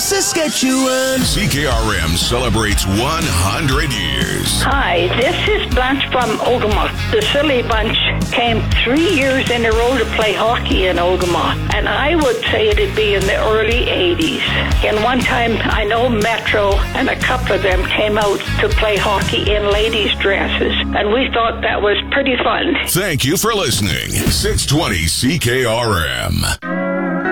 Saskatchewan. CKRM celebrates 100 years. Hi, this is Blanche from Ogama. The Silly Bunch came 3 years in a row to play hockey in Ogama, and I would say it'd be in the early 80s. And one time, I know Metro and a couple of them came out to play hockey in ladies' dresses, and we thought that was pretty fun. Thank you for listening. 620 CKRM.